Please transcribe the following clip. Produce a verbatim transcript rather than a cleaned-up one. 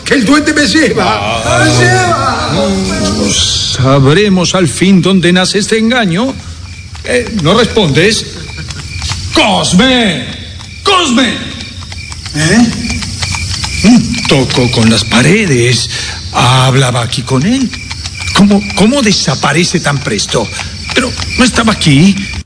que el duende me lleva. Ah, ¡Me lleva! No, ¿sabremos al fin dónde nace este engaño? Eh, ¿No respondes? ¡Cosme! ¡Cosme! ¿Eh? Tocó con las paredes. Hablaba aquí con él. ¿Cómo, cómo desaparece tan presto? Pero no estaba aquí.